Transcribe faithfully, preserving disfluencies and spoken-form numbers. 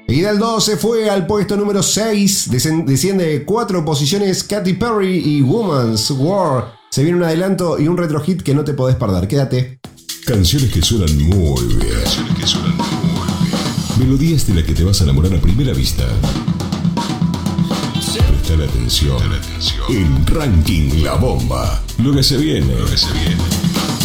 Y del doce fue al puesto número seis. Desciende cuatro posiciones Katy Perry y Woman's War. Se viene un adelanto y un retro hit que no te podés perder. Quédate. Canciones que suenan muy bien. Canciones que suenan muy bien. Melodías de las que te vas a enamorar a primera vista. Presta la atención. Presta la atención. En Ranking La Bomba. Lo que se viene. Lo que se viene.